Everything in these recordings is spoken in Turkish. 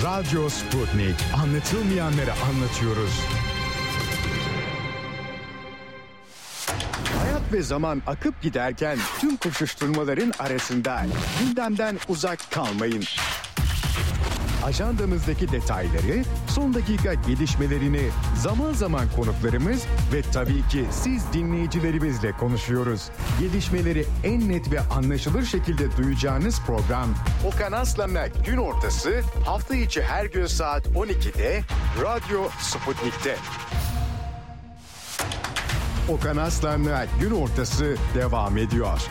Radyo Sputnik. Anlatılmayanları anlatıyoruz. Hayat ve zaman akıp giderken tüm koşuşturmaların arasında gündemden uzak kalmayın. Ajandamızdaki detayları, son dakika gelişmelerini, zaman zaman konuklarımız ve tabii ki siz dinleyicilerimizle konuşuyoruz. Gelişmeleri en net ve anlaşılır şekilde duyacağınız program Okan Aslan'la Gün Ortası hafta içi her gün saat 12'de Radyo Sputnik'te. Okan Aslan'la Gün Ortası devam ediyor.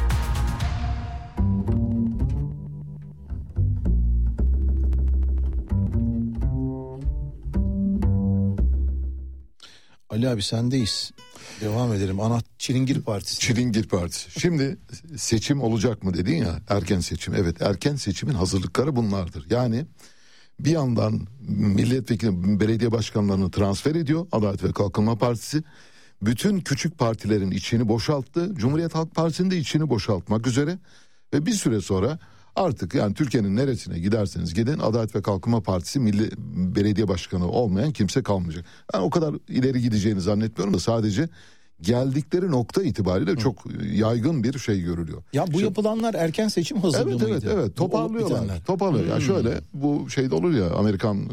Ali abi sendeyiz. Devam edelim. Çilingir Partisi. Çilingir Partisi. Şimdi seçim olacak mı dedin ya, erken seçim. Evet, erken seçimin hazırlıkları bunlardır. Yani bir yandan milletvekili, belediye başkanlarını transfer ediyor Adalet ve Kalkınma Partisi. Bütün küçük partilerin içini boşalttı. Cumhuriyet Halk Partisi'nin de içini boşaltmak üzere. Ve bir süre sonra artık yani Türkiye'nin neresine giderseniz gidin Adalet ve Kalkınma Partisi belediye başkanı olmayan kimse kalmayacak. Ben o kadar ileri gideceğini zannetmiyorum da sadece geldikleri nokta itibariyle çok yaygın bir şey görülüyor. Ya bu yapılanlar erken seçim hazırlığı mıydı? Evet toparlıyorlar. Toparlıyor. Yani şöyle bu şeyde olur ya, Amerikan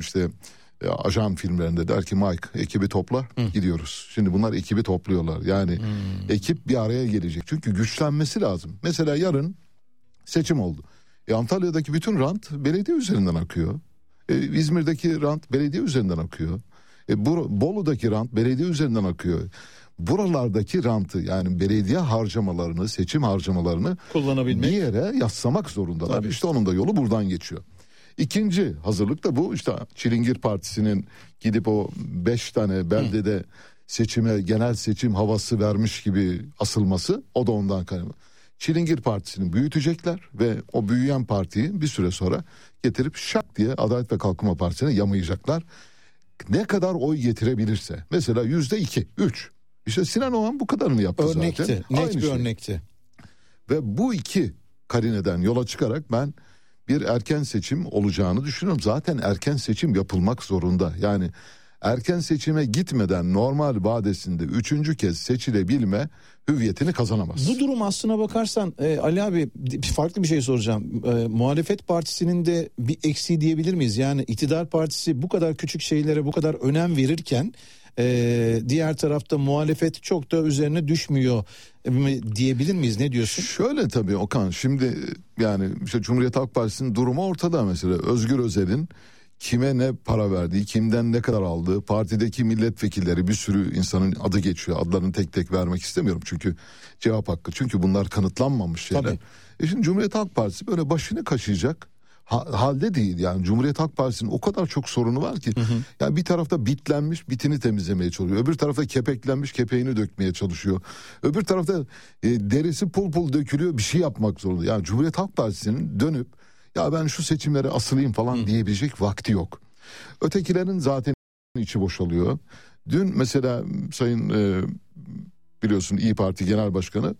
ajan filmlerinde der ki Mike ekibi topla gidiyoruz. Şimdi bunlar ekibi topluyorlar. Yani ekip bir araya gelecek. Çünkü güçlenmesi lazım. Mesela yarın seçim oldu. Antalya'daki bütün rant belediye üzerinden akıyor. İzmir'deki rant belediye üzerinden akıyor. Bolu'daki rant belediye üzerinden akıyor. Buralardaki rantı, yani belediye harcamalarını, seçim harcamalarını kullanabilmek, bir yere yaslamak zorundalar. Tabii. İşte onun da yolu buradan geçiyor. İkinci hazırlık da bu. İşte Çilingir Partisi'nin gidip o 5 tane beldede seçime, genel seçim havası vermiş gibi asılması, o da ondan kaynaklı. Çilingir Partisi'ni büyütecekler ve o büyüyen partiyi bir süre sonra getirip şak diye Adalet ve Kalkınma Partisi'ne yamayacaklar. Ne kadar oy getirebilirse. Mesela %2, 3. İşte Sinan Oğan bu kadarını yaptı örnekti, zaten. Net Aynı bir şey. örnekti. Ve bu iki karineden yola çıkarak ben bir erken seçim olacağını düşünüyorum. Zaten erken seçim yapılmak zorunda. Yani erken seçime gitmeden normal vadesinde 3. kez seçilebilme hüviyetini kazanamaz. Bu durum aslına bakarsan Ali abi, farklı bir şey soracağım. Muhalefet partisinin de bir eksiği diyebilir miyiz? Yani iktidar partisi bu kadar küçük şeylere bu kadar önem verirken diğer tarafta muhalefet çok da üzerine düşmüyor diyebilir miyiz? Ne diyorsun? Şöyle tabii Okan, şimdi yani işte Cumhuriyet Halk Partisi'nin durumu ortada. Mesela Özgür Özel'in kime ne para verdiği, kimden ne kadar aldığı, partideki milletvekilleri, bir sürü insanın adı geçiyor. Adlarını tek tek vermek istemiyorum çünkü cevap hakkı. Çünkü bunlar kanıtlanmamış şeyler. Şimdi Cumhuriyet Halk Partisi böyle başını kaşıyacak halde değil. Yani Cumhuriyet Halk Partisi'nin o kadar çok sorunu var ki. Yani bir tarafta bitlenmiş, bitini temizlemeye çalışıyor. Öbür tarafta kepeklenmiş, kepeğini dökmeye çalışıyor. Öbür tarafta derisi pul pul dökülüyor, bir şey yapmak zorunda. Yani Cumhuriyet Halk Partisi'nin dönüp ya ben şu seçimlere asılayım falan diyebilecek vakti yok. Ötekilerin zaten içi boşalıyor. Dün mesela Sayın biliyorsun İYİ Parti Genel Başkanı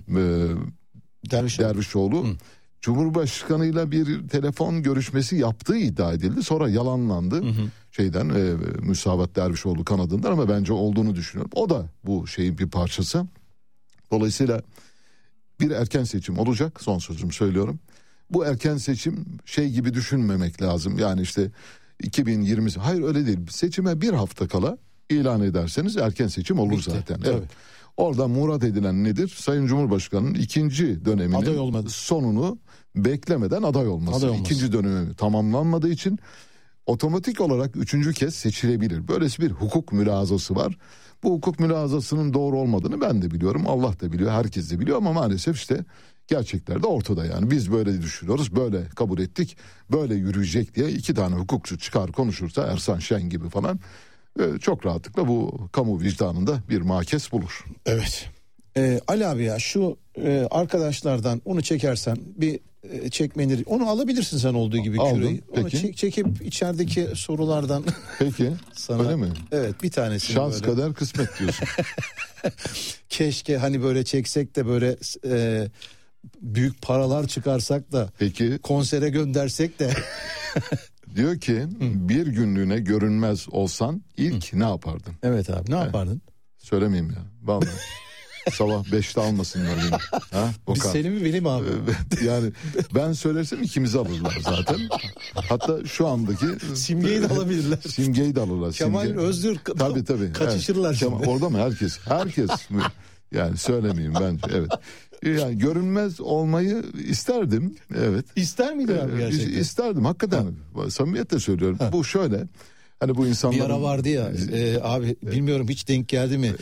Dervişoğlu Cumhurbaşkanıyla bir telefon görüşmesi yaptığı iddia edildi. Sonra yalanlandı Müsavat Dervişoğlu kanadından, ama bence olduğunu düşünüyorum. O da bu şeyin bir parçası. Dolayısıyla bir erken seçim olacak, son sözümü söylüyorum. Bu erken seçim şey gibi düşünmemek lazım. Yani işte 2020, hayır öyle değil. Seçime bir hafta kala ilan ederseniz erken seçim olur zaten. Evet. Orada murat edilen nedir? Sayın Cumhurbaşkanı'nın ikinci döneminin sonunu beklemeden aday olması. İkinci dönemi tamamlanmadığı için otomatik olarak 3. kez seçilebilir. Böylesi bir hukuk mülazası var. Bu hukuk mülazasının doğru olmadığını ben de biliyorum. Allah da biliyor, herkes de biliyor, ama maalesef işte gerçekler de ortada yani. Biz böyle düşünüyoruz, böyle kabul ettik, böyle yürüyecek diye 2 tane hukukçu çıkar konuşursa, Ersan Şen gibi falan, çok rahatlıkla bu kamu vicdanında bir makes bulur. Evet. Ali abi ya şu arkadaşlardan onu çekersen bir çekmeni, onu alabilirsin sen olduğu gibi küreği. Onu çekip içerideki sorulardan. Peki. Sana, öyle mi? Evet, bir tanesi. Şans böyle. Kader kısmet diyorsun. Keşke hani böyle çeksek de böyle büyük paralar çıkarsak da konsere göndersek de. Diyor ki bir günlüğüne görünmez olsan ilk ne yapardın? Evet abi, ne yapardın? Söylemeyeyim ya vallahi. Sabah 5'te almasınlar beni. Ha? Biz seni mi benim abi? Yani ben söylersem ikimizi alırlar zaten. Hatta şu andaki Simge'yi de alabilirler. Simge'yi de alırlar. Kemal Özdür tabii. Kaçışırlar evet. şimdi. Orada mı herkes yani söylemeyeyim bence, evet. Yani görünmez olmayı isterdim, evet. İster miydin abi gerçekten? İsterdim hakikaten. Samimiyetle söylüyorum. Bu şöyle, hani bu insanların... Bir ara vardı ya abi, bilmiyorum hiç denk geldi mi?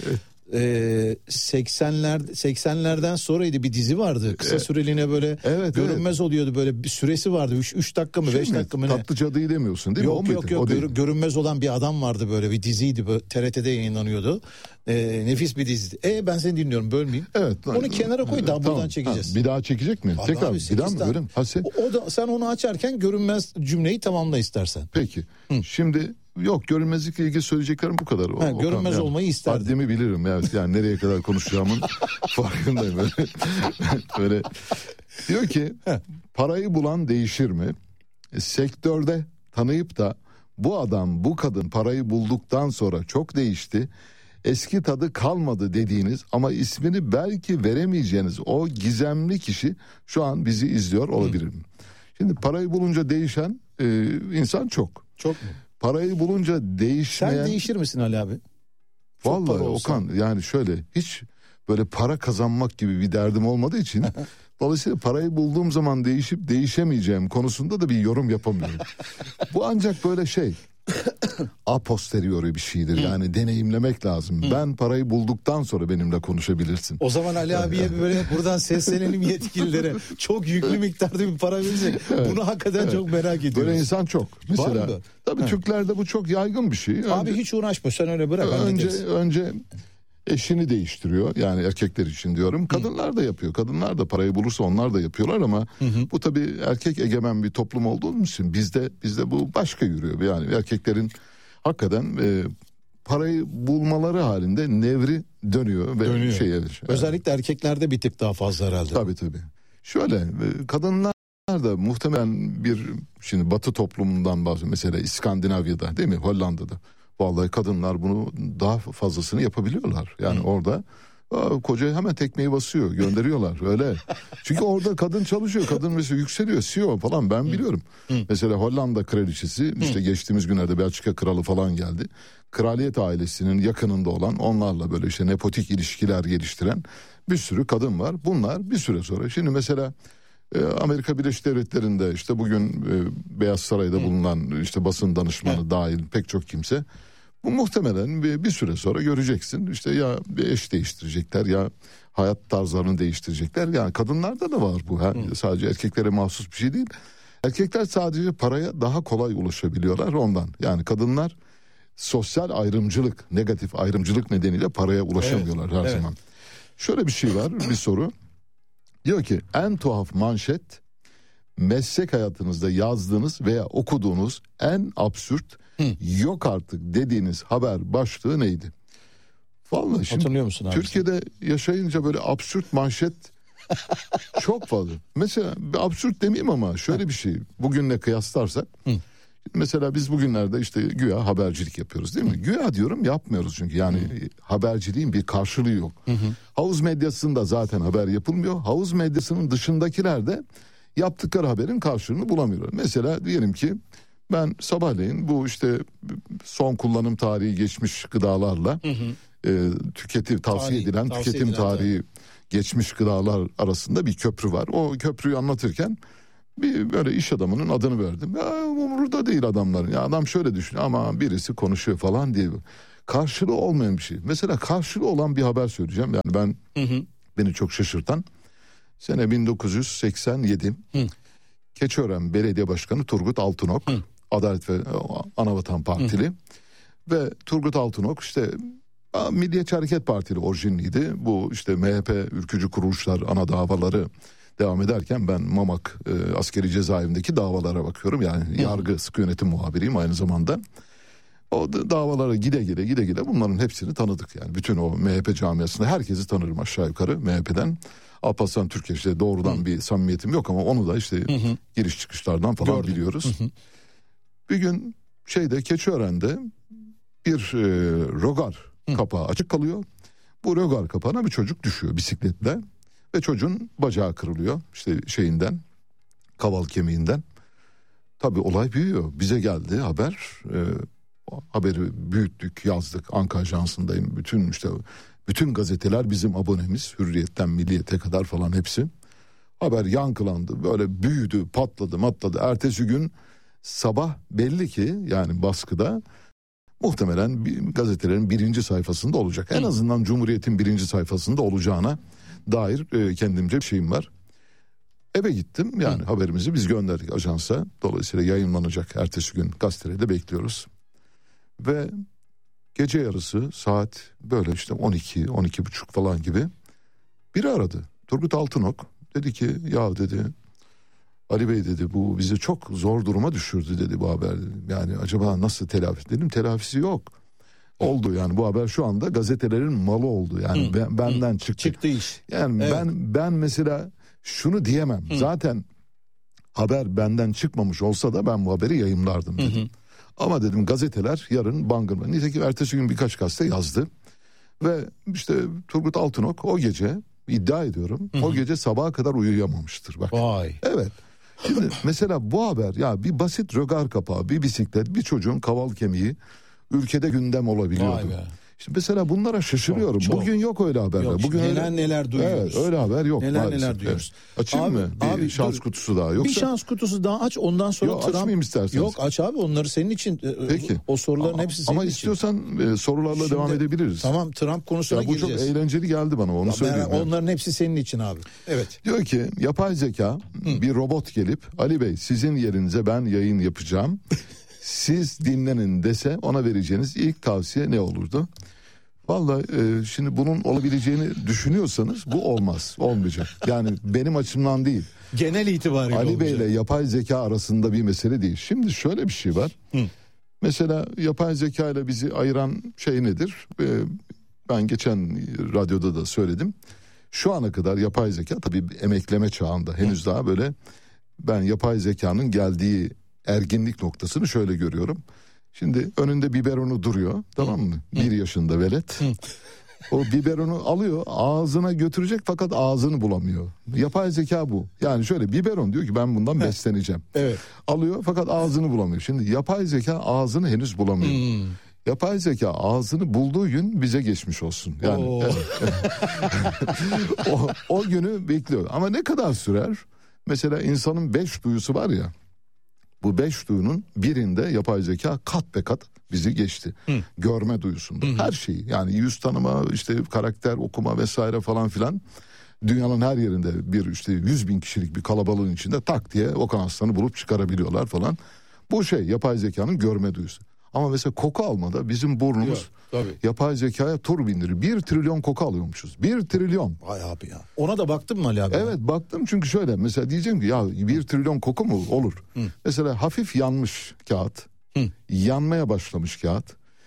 80'lerden sonraydı, bir dizi vardı. Kısa süreliğine böyle görünmez oluyordu, böyle bir süresi vardı. 3 dakika mı 5 dakika mı ne? Tatlı Cadıyı demiyorsun değil mi? Yok. Görünmez olan bir adam vardı, böyle bir diziydi. Böyle, TRT'de yayınlanıyordu. Nefis bir diziydi. Ben seni dinliyorum, bölmeyeyim. Evet. Onu kenara koy, daha buradan çekeceğiz. Bir daha çekecek mi? Tekrar abi, bir daha mı? Öyle mi? O da, sen onu açarken görünmez cümleyi tamamla istersen. Peki. Şimdi yok, görünmezlikle ilgili söyleyeceklerim bu kadar. Görünmez olmayı isterdim. Haddimi bilirim. Yani nereye kadar konuşacağımın farkındayım. Böyle. Diyor ki parayı bulan değişir mi? Sektörde tanıyıp da bu adam, bu kadın parayı bulduktan sonra çok değişti, eski tadı kalmadı dediğiniz ama ismini belki veremeyeceğiniz o gizemli kişi şu an bizi izliyor olabilir mi? Şimdi parayı bulunca değişen insan çok. Çok mu? Parayı bulunca değişmeyen... Sen değişir misin Ali abi? Vallahi Okan, yani şöyle, hiç böyle para kazanmak gibi bir derdim olmadığı için dolayısıyla parayı bulduğum zaman değişip değişemeyeceğim konusunda da bir yorum yapamıyorum. Bu ancak böyle a posteriori bir şeydir. Yani deneyimlemek lazım. Ben parayı bulduktan sonra benimle konuşabilirsin. O zaman Ali abiye böyle buradan seslenelim yetkililere. Çok yüklü miktarda bir para verecek. Bunu hakikaten çok merak ediyoruz. Böyle insan çok. Mesela tabii Türklerde bu çok yaygın bir şey. Abi hiç uğraşma, sen öyle bırak. Önce eşini değiştiriyor. Yani erkekler için diyorum. Kadınlar da yapıyor. Kadınlar da parayı bulursa onlar da yapıyorlar ama bu tabii erkek egemen bir toplum olduğumuz için bizde bu başka yürüyor. Yani erkeklerin hakikaten parayı bulmaları halinde nevri dönüyor ve özellikle erkeklerde bir tık daha fazla herhalde. Tabii. Şöyle, kadınlar da muhtemelen şimdi Batı toplumundan bahsediyorum. Mesela İskandinavya'da, değil mi? Hollanda'da. Vallahi kadınlar bunu daha fazlasını yapabiliyorlar. Yani orada koca hemen tekmeyi basıyor, gönderiyorlar öyle. Çünkü orada kadın çalışıyor, kadın mesela yükseliyor, CEO falan, ben biliyorum. Mesela Hollanda kraliçesi işte geçtiğimiz günlerde Belçika kralı falan geldi. Kraliyet ailesinin yakınında olan, onlarla böyle nepotik ilişkiler geliştiren bir sürü kadın var. Bunlar bir süre sonra, şimdi mesela Amerika Birleşik Devletleri'nde işte bugün Beyaz Saray'da bulunan işte basın danışmanı dahil pek çok kimse, bu muhtemelen bir süre sonra göreceksin. İşte ya bir eş değiştirecekler ya hayat tarzlarını değiştirecekler. Yani kadınlarda da var bu. Sadece erkeklere mahsus bir şey değil. Erkekler sadece paraya daha kolay ulaşabiliyorlar ondan. Yani kadınlar sosyal ayrımcılık, negatif ayrımcılık nedeniyle paraya ulaşamıyorlar her zaman. Şöyle bir şey var, bir soru. Diyor ki en tuhaf manşet, meslek hayatınızda yazdığınız veya okuduğunuz en absürt, yok artık dediğiniz haber başlığı neydi? Vallahi şimdi hatırlıyor musun abi? Türkiye'de yaşayınca böyle absürt manşet çok fazla. Mesela absürt demeyeyim ama şöyle bir şey, bugünle kıyaslarsak mesela biz bugünlerde işte güya habercilik yapıyoruz, değil mi? Güya diyorum, yapmıyoruz çünkü yani haberciliğin bir karşılığı yok. Havuz medyasında zaten haber yapılmıyor. Havuz medyasının dışındakiler de yaptıkları haberin karşılığını bulamıyorlar. Mesela diyelim ki ben sabahleyin bu işte son kullanım tarihi geçmiş gıdalarla tavsiye edilen tüketim tarihi geçmiş gıdalar arasında bir köprü var. O köprüyü anlatırken bir böyle iş adamının adını verdim. Ya umurda değil adamların. Ya adam şöyle düşünüyor ama birisi konuşuyor falan diye. Karşılığı olmayan bir şey. Mesela karşılığı olan bir haber söyleyeceğim. Yani beni çok şaşırtan, sene 1987 Keçiören Belediye Başkanı Turgut Altınok, Adalet ve Anavatan Partili ve Turgut Altınok işte Milliyetçi Hareket Partili orijinliydi. Bu işte MHP ülkücü kuruluşlar ana davaları devam ederken ben Mamak askeri cezaevindeki davalara bakıyorum. Yani yargı sıkı yönetim muhabiriyim aynı zamanda. O davalara gide gide bunların hepsini tanıdık yani. Bütün o MHP camiasında herkesi tanırım aşağı yukarı MHP'den. Alparslan Türkeş işte doğrudan bir samimiyetim yok ama onu da işte giriş çıkışlardan falan biliyoruz. Bir gün Keçiören'de bir rögar kapağı açık kalıyor. Bu rögar kapağına bir çocuk düşüyor bisikletle ve çocuğun bacağı kırılıyor. İşte kaval kemiğinden. Tabii olay büyüyor. Bize geldi haber. Haberi büyüttük, yazdık. Anka Ajansı'ndayım. Bütün gazeteler bizim abonemiz. Hürriyet'ten Milliyet'e kadar falan hepsi. Haber yankılandı. Böyle büyüdü, patladı. Ertesi gün sabah belli ki yani baskıda muhtemelen gazetelerin 1. sayfasında olacak. En azından Cumhuriyet'in 1. sayfasında olacağına dair kendimce bir şeyim var. Eve gittim yani haberimizi biz gönderdik ajansa. Dolayısıyla yayınlanacak ertesi gün gazetede bekliyoruz. Ve gece yarısı saat böyle 12-12.30 falan gibi biri aradı. Turgut Altınok dedi ki ya dedi Ali Bey dedi bu bizi çok zor duruma düşürdü dedi bu haber. Yani acaba nasıl telafi? Dedim telafisi yok. Oldu yani bu haber şu anda gazetelerin malı oldu. Yani benden çıktı. Çıktı iş. Yani evet. ben mesela şunu diyemem. Zaten haber benden çıkmamış olsa da ben bu haberi yayımlardım dedim. Ama dedim gazeteler yarın bangır. Nitekim ertesi gün birkaç gazete yazdı. Ve Turgut Altınok o gece iddia ediyorum o gece sabaha kadar uyuyamamıştır. Bak. Vay. Evet. Şimdi mesela bu haber ya bir basit rögar kapağı, bir bisiklet, bir çocuğun kaval kemiği ülkede gündem olabiliyordu. Vay be. Şimdi mesela bunlara şaşırıyorum. Çok. Bugün yok öyle haberler. Yok, bugün neler duyuyoruz. Evet, öyle haber yok maalesef. Neler duyuyoruz. Evet. Açayım mı? Bir şans kutusu daha yoksa. Bir şans kutusu daha aç ondan sonra Yok, açmayayım isterseniz. Yok aç abi onları senin için. Peki. O soruların hepsi senin ama için. istiyorsan sorularla devam edebiliriz. Tamam Trump konusuna bu gireceğiz. çok eğlenceli geldi bana onu söyleyeyim. Onların hepsi senin için abi. Evet. Diyor ki yapay zeka bir robot gelip Ali Bey sizin yerinize ben yayın yapacağım. Siz dinlenin dese ona vereceğiniz ilk tavsiye ne olurdu? Vallahi şimdi bunun olabileceğini düşünüyorsanız bu olmaz. Olmayacak. Yani benim açımdan değil. Genel itibariyle Ali Bey olmayacak. ile yapay zeka arasında bir mesele değil. Şimdi şöyle bir şey var. Mesela yapay zeka ile bizi ayıran şey nedir? Ben geçen radyoda da söyledim. Şu ana kadar yapay zeka tabii emekleme çağında. Henüz daha böyle ben yapay zekanın geldiği erginlik noktasını şöyle görüyorum. Şimdi önünde biberonu duruyor, tamam mı? 1 yaşında velet. O biberonu alıyor, ağzına götürecek fakat ağzını bulamıyor. Yapay zeka bu. Yani şöyle biberon diyor ki ben bundan besleneceğim. Evet. Alıyor fakat ağzını bulamıyor. Şimdi yapay zeka ağzını henüz bulamıyor. Yapay zeka ağzını bulduğu gün bize geçmiş olsun. Yani o günü bekliyor. Ama ne kadar sürer? Mesela insanın 5 duyusu var ya. Bu 5 duyunun birinde yapay zeka kat be kat bizi geçti. Görme duyusunda. Her şeyi yani yüz tanıma, karakter okuma vesaire falan filan. Dünyanın her yerinde bir 100.000 kişilik bir kalabalığın içinde tak diye Okan Aslan'ı bulup çıkarabiliyorlar falan. Bu yapay zekanın görme duyusu. Ama mesela koku almada bizim burnumuz yapay zekaya tur bindiriyor. 1 trilyon koku alıyormuşuz. 1 trilyon. Vay abi ya. Ona da baktın mı Ali abi? Evet baktım çünkü şöyle mesela diyeceğim ki ya 1 trilyon koku mu olur? Mesela hafif yanmış kağıt. Yanmaya başlamış kağıt.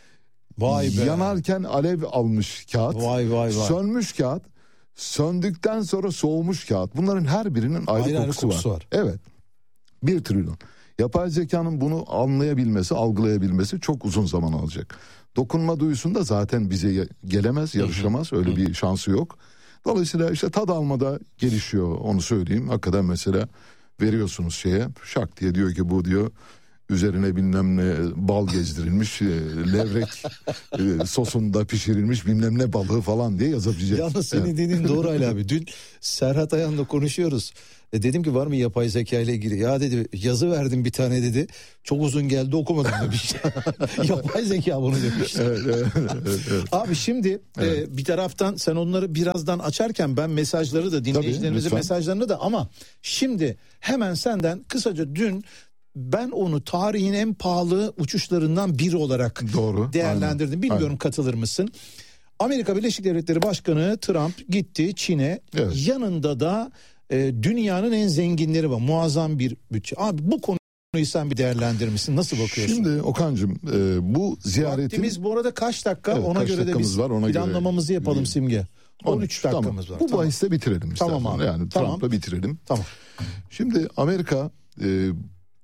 Vay be. Yanarken alev almış kağıt. Vay. Sönmüş kağıt. Söndükten sonra soğumuş kağıt. Bunların her birinin ayrı kokusu var. Evet. 1 trilyon. Yapay zekanın bunu anlayabilmesi, algılayabilmesi çok uzun zaman alacak. Dokunma duyusunda zaten bize gelemez, yarışamaz. Öyle bir şansı yok. Dolayısıyla tad almada gelişiyor, onu söyleyeyim. Hakikaten mesela veriyorsunuz şak diye diyor ki bu diyor üzerine bilmem ne bal gezdirilmiş, levrek sosunda pişirilmiş bilmem ne balığı falan diye yazabilecek. Yalnız senin dediğin doğru Ali abi. Dün Serhat Ayan'la konuşuyoruz. Dedim ki var mı yapay zeka ile ilgili? Ya dedi yazı verdim bir tane dedi. Çok uzun geldi okumadım demiş. Yapay zeka bunu demiş. Evet. Abi şimdi bir taraftan sen onları birazdan açarken ben mesajları da dinleyicilerimizin mesajlarını da ama şimdi hemen senden kısaca dün ben onu tarihin en pahalı uçuşlarından biri olarak değerlendirdim. Aynen. Bilmiyorum katılır mısın? Amerika Birleşik Devletleri Başkanı Trump gitti Çin'e. Evet. Yanında da dünyanın en zenginleri var. Muazzam bir bütçe. Abi bu konuyu sen bir değerlendirir misin? Nasıl bakıyorsun? Şimdi Okan'cığım bu ziyaretin... Vaktimiz bu arada kaç dakika? Evet, ona göre de biz planlamamızı yapalım Simge. 13 dakikamız var. Bu bahiste bitirelim istersen. Tamam abi. Yani Trump'la bitirelim. Tamam. Şimdi Amerika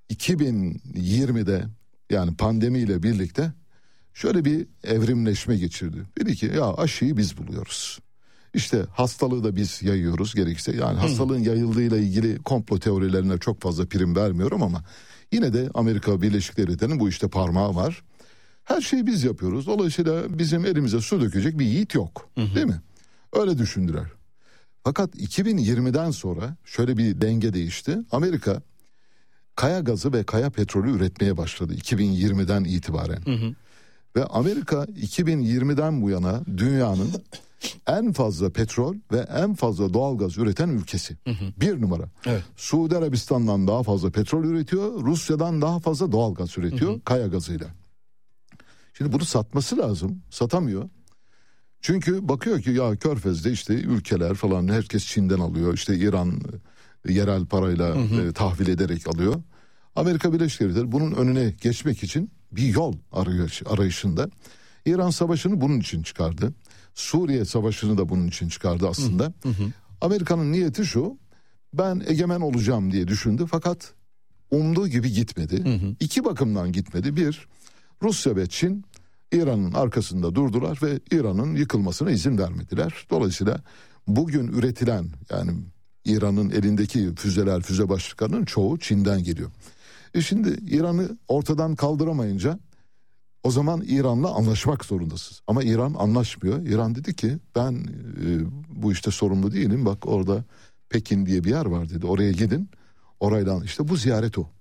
2020'de yani pandemiyle birlikte şöyle bir evrimleşme geçirdi. Dedi ki ya aşıyı biz buluyoruz. İşte hastalığı da biz yayıyoruz gerekirse. Yani hastalığın yayıldığıyla ilgili komplo teorilerine çok fazla prim vermiyorum ama yine de Amerika Birleşik Devletleri'nin bu işte parmağı var. Her şeyi biz yapıyoruz. Dolayısıyla bizim elimize su dökecek bir yiğit yok. Değil mi? Öyle düşündüler. Fakat 2020'den sonra şöyle bir denge değişti. Amerika kaya gazı ve kaya petrolü üretmeye başladı 2020'den itibaren. Ve Amerika 2020'den bu yana dünyanın en fazla petrol ve en fazla doğalgaz üreten ülkesi. Bir numara. Evet. Suudi Arabistan'dan daha fazla petrol üretiyor. Rusya'dan daha fazla doğalgaz üretiyor kaya gazıyla. Şimdi bunu satması lazım. Satamıyor. Çünkü bakıyor ki ya Körfez'de işte ülkeler falan herkes Çin'den alıyor. İşte İran yerel parayla tahvil ederek alıyor. Amerika Birleşik Devletleri bunun önüne geçmek için bir yol arayışında. İran Savaşı'nı bunun için çıkardı. Suriye Savaşı'nı da bunun için çıkardı aslında. Amerika'nın niyeti şu: ben egemen olacağım diye düşündü fakat umduğu gibi gitmedi. İki bakımdan gitmedi. Bir, Rusya ve Çin İran'ın arkasında durdular ve İran'ın yıkılmasına izin vermediler. Dolayısıyla bugün üretilen yani İran'ın elindeki füzeler, füze başlıklarının çoğu Çin'den geliyor. Şimdi İran'ı ortadan kaldıramayınca o zaman İran'la anlaşmak zorundasınız. Ama İran anlaşmıyor. İran dedi ki ben bu işte sorumlu değilim. Bak orada Pekin diye bir yer var dedi. Oraya gidin. Orayla işte bu ziyaret o.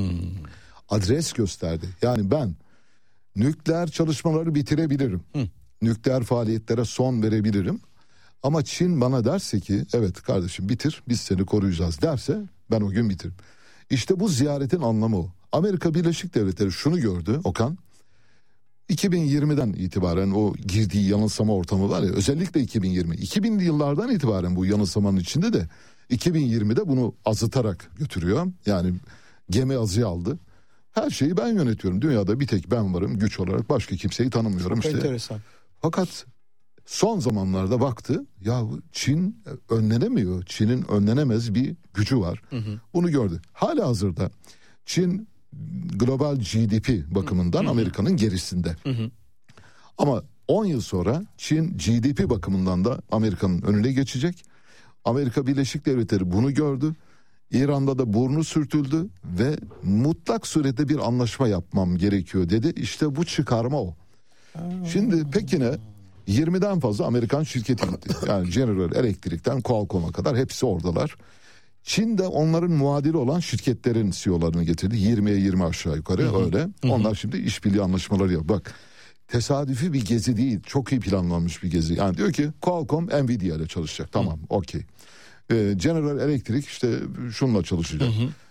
Adres gösterdi. Yani ben nükleer çalışmaları bitirebilirim. Nükleer faaliyetlere son verebilirim. Ama Çin bana derse ki evet kardeşim bitir biz seni koruyacağız derse ben o gün bitiririm. İşte bu ziyaretin anlamı o. Amerika Birleşik Devletleri şunu gördü Okan. 2020'den itibaren o girdiği yanılsama ortamı var ya, özellikle 2020. 2000'li yıllardan itibaren bu yanılsamanın içinde de 2020'de bunu azıtarak götürüyor. Yani gemi azıya aldı. Her şeyi ben yönetiyorum. Dünyada bir tek ben varım güç olarak. Başka kimseyi tanımıyorum. Çok işte. enteresan. Fakat son zamanlarda baktı ya Çin önlenemiyor. Çin'in önlenemez bir gücü var. Bunu gördü. Halihazırda Çin global GDP bakımından Amerika'nın gerisinde. Ama 10 yıl sonra Çin GDP bakımından da Amerika'nın önüne geçecek. Amerika Birleşik Devletleri bunu gördü. İran'da da burnu sürtüldü ve mutlak surette bir anlaşma yapmam gerekiyor dedi. İşte bu çıkarma o. Şimdi Pekin'e 20'den fazla Amerikan şirketi gitti. Yani General Electric'ten Qualcomm'a kadar hepsi oradalar. Çin de onların muadili olan şirketlerin CEO'larını getirdi. 20'ye 20 aşağı yukarı öyle. Onlar şimdi işbirliği anlaşmaları yapıyor. Bak tesadüfi bir gezi değil. Çok iyi planlanmış bir gezi. Yani diyor ki Qualcomm Nvidia ile çalışacak. Tamam okey. General Electric işte şununla çalışacak.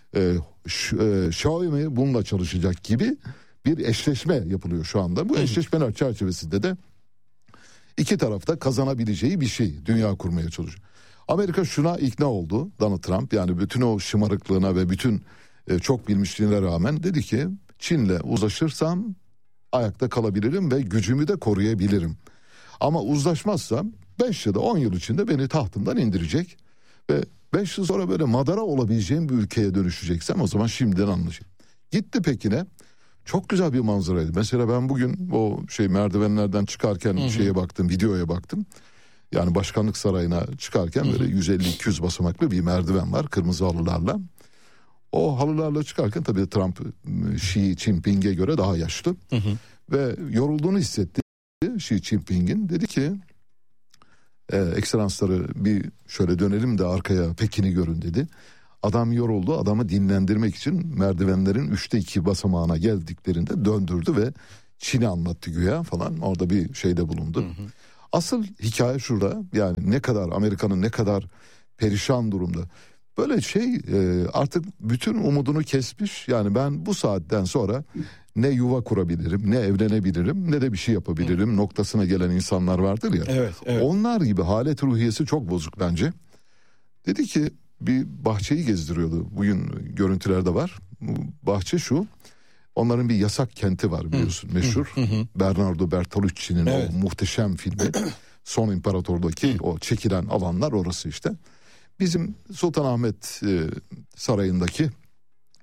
Xiaomi bununla çalışacak gibi bir eşleşme yapılıyor şu anda. Bu eşleşmeler çerçevesinde de iki tarafta kazanabileceği bir şey dünya kurmaya çalışıyor. Amerika şuna ikna oldu Donald Trump, yani bütün o şımarıklığına ve bütün çok bilmişliğine rağmen dedi ki Çin'le uzlaşırsam ayakta kalabilirim ve gücümü de koruyabilirim. Ama uzlaşmazsam 5 ya da 10 yıl içinde beni tahtımdan indirecek ve 5 yıl sonra böyle madara olabileceğim bir ülkeye dönüşeceksem o zaman şimdiden anlaşayım. Gitti Pekin'e. Çok güzel bir manzaraydı. Mesela ben bugün o merdivenlerden çıkarken şeye baktım, videoya baktım. Yani başkanlık sarayına çıkarken böyle 150-200 basamaklı bir merdiven var kırmızı halılarla. O halılarla çıkarken tabii Trump Xi Jinping'e göre daha yaşlı. Ve yorulduğunu hissetti Xi Jinping'in. Dedi ki ekselansları bir şöyle dönelim de arkaya Pekin'i görün dedi. Adam yoruldu, adamı dinlendirmek için merdivenlerin 3'te 2 basamağına geldiklerinde döndürdü ve Çin'i anlattı güya falan, orada bir şeyde bulundu. Asıl hikaye şurada, yani ne kadar Amerika'nın ne kadar perişan durumda. Böyle artık bütün umudunu kesmiş, yani ben bu saatten sonra ne yuva kurabilirim, ne evlenebilirim, ne de bir şey yapabilirim noktasına gelen insanlar vardır ya. Evet. Onlar gibi halet ruhiyesi çok bozuk bence. Dedi ki bir bahçeyi gezdiriyordu. Bugün görüntülerde var. Bahçe şu. Onların bir yasak kenti var biliyorsun meşhur. Bernardo Bertolucci'nin o muhteşem filmi. Son İmparator'daki o çekilen alanlar orası işte. Bizim Sultanahmet Sarayı'ndaki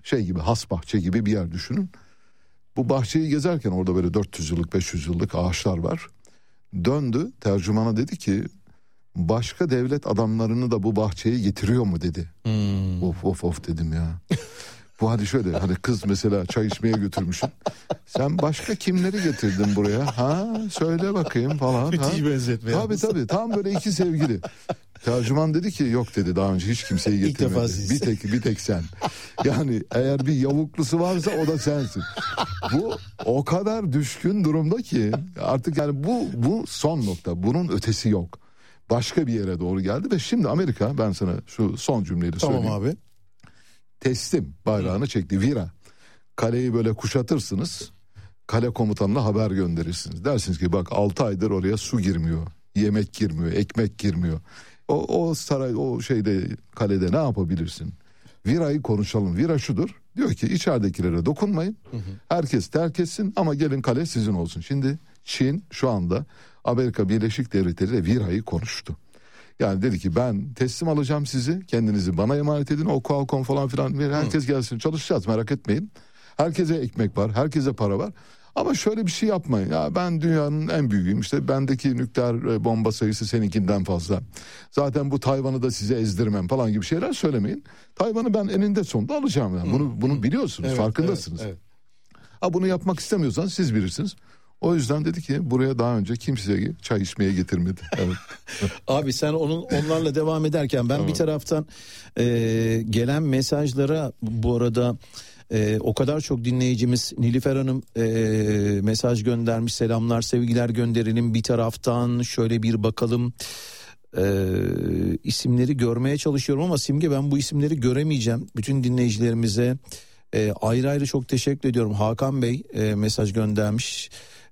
şey gibi, has bahçe gibi bir yer düşünün. Bu bahçeyi gezerken orada böyle 400 yıllık 500 yıllık ağaçlar var. Döndü tercümana, dedi ki başka devlet adamlarını da bu bahçeye getiriyor mu dedi. Of dedim ya. Bu hadi şöyle, hani kız mesela çay içmeye götürmüşsün. Sen başka kimleri getirdin buraya? Ha söyle bakayım falan. Müthiş benzetme. Tabii tam böyle iki sevgili. Tercüman dedi ki yok dedi, daha önce hiç kimseyi getirmedi. Bir tek sen. Yani eğer bir yavuklusu varsa o da sensin. Bu o kadar düşkün durumda ki artık yani bu son nokta. Bunun ötesi yok. Başka bir yere doğru geldi ve şimdi Amerika, ben sana şu son cümleyi söyleyeyim. Tamam abi. Teslim bayrağını çekti. Vira. Kaleyi böyle kuşatırsınız. Kale komutanına haber gönderirsiniz. Dersiniz ki bak 6 aydır oraya su girmiyor. Yemek girmiyor. Ekmek girmiyor. O saray, o şeyde, kalede ne yapabilirsin? Vira'yı konuşalım. Vira şudur. Diyor ki içeridekilere dokunmayın. Herkes terk etsin ama gelin kale sizin olsun. Şimdi Çin şu anda Amerika Birleşik Devletleri ile Vira'yı konuştu. Yani dedi ki ben teslim alacağım sizi. Kendinizi bana emanet edin. O Qualcomm falan filan. Herkes gelsin, çalışacağız, merak etmeyin. Herkese ekmek var. Herkese para var. Ama şöyle bir şey yapmayın. Ya ben dünyanın en büyüğüyüm. İşte bendeki nükleer bomba sayısı seninkinden fazla. Zaten bu Tayvan'ı da size ezdirmem falan gibi şeyler söylemeyin. Tayvan'ı ben eninde sonunda alacağım. Yani. Bunu biliyorsunuz. Evet, farkındasınız. Evet. Ha, bunu yapmak istemiyorsanız siz bilirsiniz. O yüzden dedi ki buraya daha önce kimseye çay içmeye getirmedi. Evet. Abi sen onlarla devam ederken ben tamam. Bir taraftan gelen mesajlara bu arada o kadar çok dinleyicimiz, Nilüfer Hanım mesaj göndermiş, selamlar sevgiler gönderelim. Bir taraftan şöyle bir bakalım, isimleri görmeye çalışıyorum ama Simge ben bu isimleri göremeyeceğim. Bütün dinleyicilerimize ayrı ayrı çok teşekkür ediyorum. Hakan Bey mesaj göndermiş.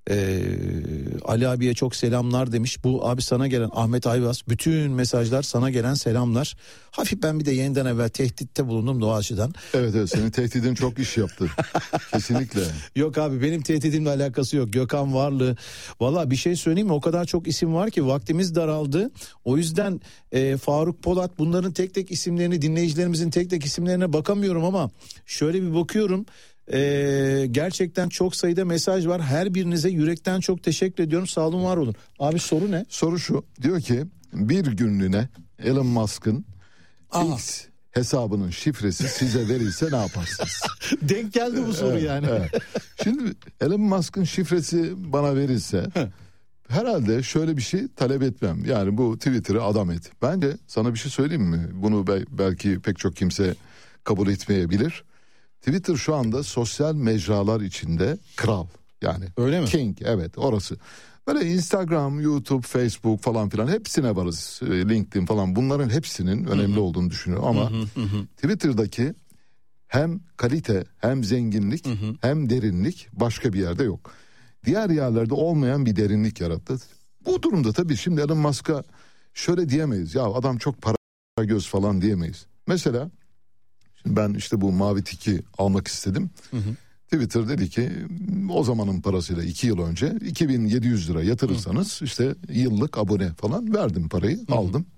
Ali abiye çok selamlar demiş. Bu abi sana gelen Ahmet Ayvaz, bütün mesajlar sana gelen selamlar. Hafif ben bir de yeniden evvel tehditte bulundum da o açıdan. Evet senin tehdidin çok iş yaptı. Kesinlikle. Yok abi benim tehdidimle alakası yok. Gökhan Varlı. Valla bir şey söyleyeyim mi? O kadar çok isim var ki vaktimiz daraldı. O yüzden Faruk Polat, bunların tek tek isimlerini, dinleyicilerimizin tek tek isimlerine bakamıyorum ama şöyle bir bakıyorum. Gerçekten çok sayıda mesaj var. Her birinize yürekten çok teşekkür ediyorum. Sağ olun, var olun. Abi soru ne? Soru şu. Diyor ki bir günlüğüne Elon Musk'ın X hesabının şifresi size verilse ne yaparsınız? Denk geldi bu soru yani. Evet. Şimdi Elon Musk'ın şifresi bana verilse herhalde şöyle bir şey talep etmem. Yani bu Twitter'ı adam et. Bence sana bir şey söyleyeyim mi? Bunu belki pek çok kimse kabul etmeyebilir. Twitter şu anda sosyal mecralar içinde kral. Yani öyle mi? King, evet orası. Böyle Instagram, YouTube, Facebook falan filan hepsine varız. LinkedIn falan, bunların hepsinin önemli olduğunu düşünüyorum ama Twitter'daki hem kalite, hem zenginlik, hem derinlik başka bir yerde yok. Diğer yerlerde olmayan bir derinlik yarattı. Bu durumda tabii şimdi Elon Musk'a şöyle diyemeyiz. Ya adam çok para göz falan diyemeyiz. Mesela ben işte bu mavi tiki almak istedim. Twitter dedi ki o zamanın parasıyla 2 yıl önce 2700 lira yatırırsanız işte yıllık abone falan, verdim parayı, aldım.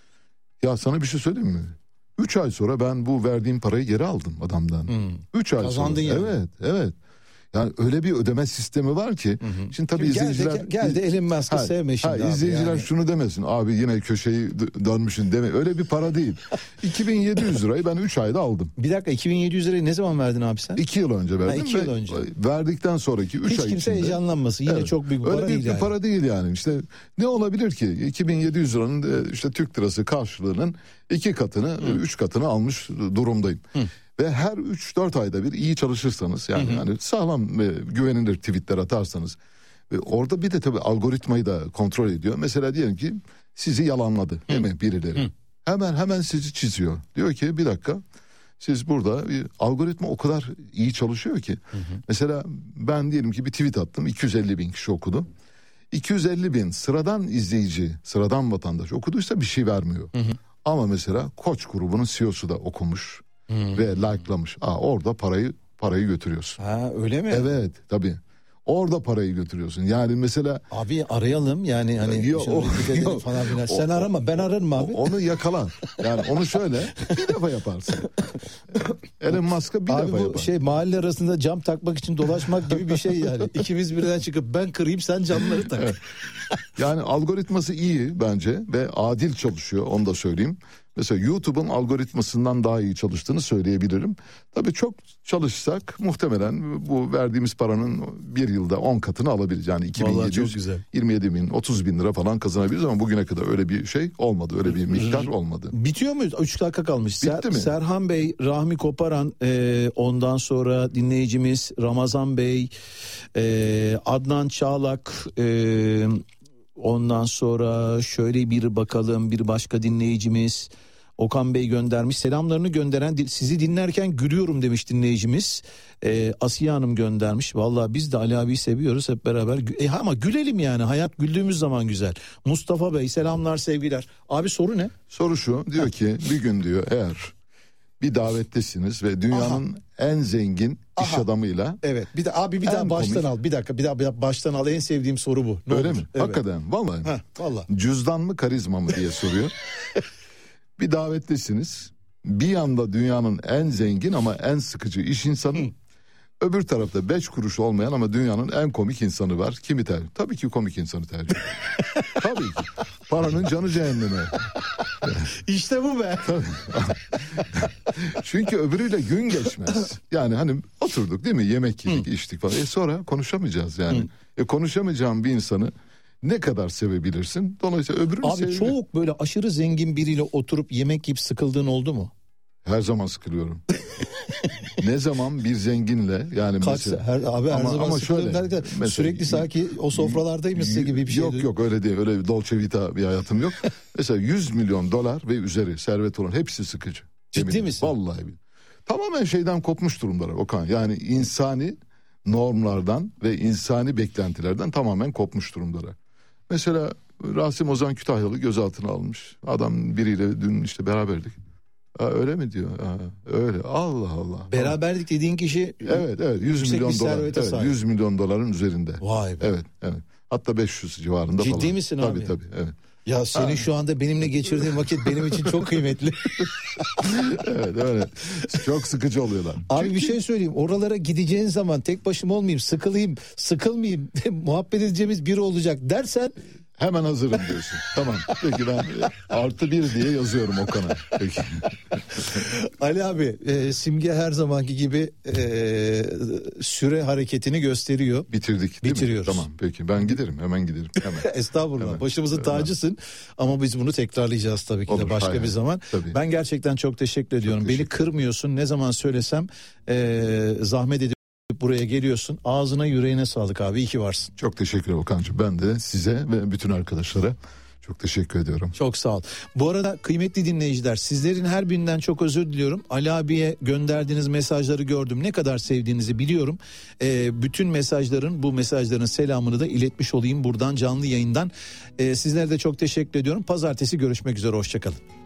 Ya sana bir şey söyleyeyim mi? 3 ay sonra ben bu verdiğim parayı geri aldım adamdan. 3 ay kazandın sonra. Yani. Evet. Yani öyle bir ödeme sistemi var ki. Şimdi tabii izleyiciler geldi Elon Musk'ı sevme şimdi abi. İzleyiciler yani. Şunu demesin. Abi yine köşeyi dönmüşsün deme. Öyle bir para değil. 2700 lirayı ben 3 ayda aldım. Bir dakika, 2700 lirayı ne zaman verdin abi sen? 2 yıl önce verdim. 2 yıl önce. Verdikten sonraki 3 ay içinde. Hiç kimse heyecanlanmasın. Yine çok büyük bir para değil. Öyle büyük bir para değil yani. İşte ne olabilir ki? 2700 liranın işte Türk lirası karşılığının 2 katını, 3 katını almış durumdayım. Ve her 3-4 ayda bir iyi çalışırsanız yani sağlam ve güvenilir tweetler atarsanız ve orada bir de tabii algoritmayı da kontrol ediyor. Mesela diyelim ki sizi yalanladı değil mi birileri? Hemen sizi çiziyor. Diyor ki bir dakika, siz burada algoritma o kadar iyi çalışıyor ki. Mesela ben diyelim ki bir tweet attım, 250 bin kişi okudu. 250 bin sıradan izleyici, sıradan vatandaş okuduysa bir şey vermiyor. Ama mesela Koç grubunun CEO'su da okumuş ve likelamış. Orada parayı götürüyorsun. Ha öyle mi? Evet tabii. Orada parayı götürüyorsun. Yani mesela Abi arayalım yani hani Yok, yok. falan filan. Sen arama, ben ararım abi. onu yakala. Yani onu şöyle bir defa yaparsın. Elon Musk'a bir Abi defa bu yapar. mahalle arasında cam takmak için dolaşmak gibi bir şey yani. İkimiz birden çıkıp ben kırayım, sen camları tak. Evet. Yani algoritması iyi bence ve adil çalışıyor, onu da söyleyeyim. Mesela YouTube'un algoritmasından daha iyi çalıştığını söyleyebilirim. Tabii çok çalışsak muhtemelen bu verdiğimiz paranın bir yılda 10 katını alabiliriz. Yani Vallahi çok güzel. 27 bin, 30 bin lira falan kazanabiliriz ama bugüne kadar öyle bir şey olmadı. Öyle bir miktar olmadı. Bitiyor muyuz? 3 dakika kalmış. Bitti mi? Serhan Bey, Rahmi Koparan, ondan sonra dinleyicimiz Ramazan Bey, Adnan Çağlak, ondan sonra şöyle bir bakalım, bir başka dinleyicimiz Okan Bey göndermiş. Selamlarını gönderen, sizi dinlerken gülüyorum demiş dinleyicimiz. Asiye Hanım göndermiş. Vallahi biz de Ali abiyi seviyoruz hep beraber. Ama gülelim yani, hayat güldüğümüz zaman güzel. Mustafa Bey selamlar, sevgiler. Abi soru ne? Soru şu, diyor ki bir gün diyor eğer bir davettesiniz ve dünyanın en zengin iş adamıyla. Evet. Bir de abi bir daha baştan al. Bir dakika, bir daha baştan al. En sevdiğim soru bu. Ne Öyle olur? mi? Evet. Hakikaten vallahi. Vallahi. Cüzdan mı karizma mı diye soruyor. Bir davettesiniz. Bir yanda dünyanın en zengin ama en sıkıcı iş insanı. Öbür tarafta 5 kuruş olmayan ama dünyanın en komik insanı var. Kimi tercih? Tabii ki komik insanı tercih. Tabii ki. Paranın canı cehenneme. İşte bu be. Çünkü öbürüyle gün geçmez. Yani hani oturduk değil mi? Yemek yedik, içtik falan. Sonra konuşamayacağız yani. Konuşamayacağım bir insanı ne kadar sevebilirsin? Dolayısıyla öbürünü Abi çok böyle aşırı zengin biriyle oturup yemek yiyip sıkıldığın oldu mu? Her zaman sıkılıyorum. Ne zaman bir zenginle yani mesela. Her zaman şöyle derken mesela, sürekli sanki o sofralardaymışsın gibi bir şey. Yok öyle değil, öyle Dolce Vita bir hayatım yok. Mesela 100 milyon dolar ve üzeri servet olan hepsi sıkıcı. Ciddi misin? Vallahi. Tamamen şeyden kopmuş durumdalar Okan. Yani insani normlardan ve insani beklentilerden tamamen kopmuş durumdalar. Mesela Rasim Ozan Kütahyalı gözaltına almış. Adam biriyle dün işte beraberdik. Öyle mi diyor? Öyle. Allah Allah. Beraberlik dediğin kişi evet 100 milyon dolar. Evet, 100 milyon doların üzerinde. Vay be. Evet. Hatta 500 civarında Ciddi falan. Ciddi misin abi? Tabii evet. Ya senin şu anda benimle geçirdiğin vakit benim için çok kıymetli. Evet öyle. Çok sıkıcı oluyorlar. Abi bir şey söyleyeyim. Oralara gideceğin zaman tek başıma olmayayım, sıkılmayayım, muhabbet edeceğimiz biri olacak dersen hemen hazırım diyorsun. Tamam. Peki ben +1 diye yazıyorum Okan'a. Peki. Ali abi Simge her zamanki gibi süre hareketini gösteriyor. Bitirdik. Bitiriyoruz. Tamam peki ben giderim. Hemen giderim. Hemen. Estağfurullah. Hemen. Başımızın tacısın ama biz bunu tekrarlayacağız tabii ki de başka bir zaman. Tabii. Ben gerçekten çok teşekkür ediyorum. Beni kırmıyorsun. Ne zaman söylesem zahmet edip buraya geliyorsun. Ağzına yüreğine sağlık abi. İyi ki varsın. Çok teşekkür ederim Okan'cığım. Ben de size ve bütün arkadaşlara çok teşekkür ediyorum. Çok sağ ol. Bu arada kıymetli dinleyiciler, sizlerin her birinden çok özür diliyorum. Ali abiye gönderdiğiniz mesajları gördüm. Ne kadar sevdiğinizi biliyorum. Bütün bu mesajların selamını da iletmiş olayım buradan canlı yayından. Sizlere de çok teşekkür ediyorum. Pazartesi görüşmek üzere. Hoşçakalın.